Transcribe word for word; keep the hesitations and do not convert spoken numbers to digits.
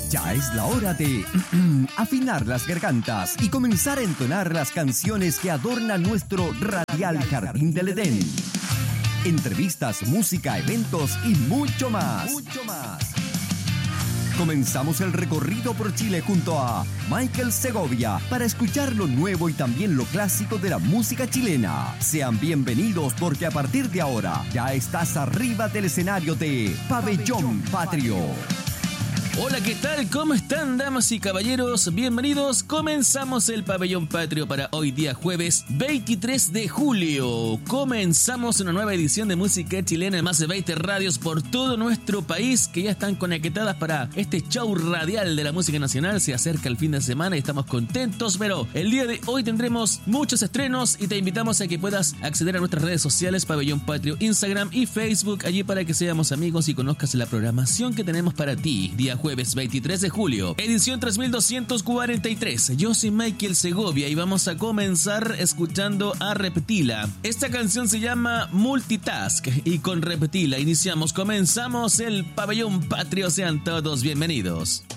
Ya es la hora de afinar las gargantas y comenzar a entonar las canciones que adornan nuestro radial Jardín del Edén. Entrevistas, música, eventos y mucho más. Mucho más. Comenzamos el recorrido por Chile junto a Michael Segovia para escuchar lo nuevo y también lo clásico de la música chilena. Sean bienvenidos porque a partir de ahora ya estás arriba del escenario de Pabellón Patrio. Hola, ¿qué tal? ¿Cómo están, damas y caballeros? Bienvenidos. Comenzamos el Pabellón Patrio para hoy día jueves veintitrés de julio. Comenzamos una nueva edición de música chilena en más de veinte radios por todo nuestro país que ya están conectadas para este show radial de la música nacional. Se acerca el fin de semana y estamos contentos, pero el día de hoy tendremos muchos estrenos y te invitamos a que puedas acceder a nuestras redes sociales, Pabellón Patrio, Instagram y Facebook, allí para que seamos amigos y conozcas la programación que tenemos para ti. Día jueves veintitrés de julio, edición tres mil doscientos cuarenta y tres. Yo soy Michael Segovia y vamos a comenzar escuchando a Reptila. Esta canción se llama Multitask y con Reptila iniciamos, comenzamos el Pabellón Patrio. Sean todos bienvenidos.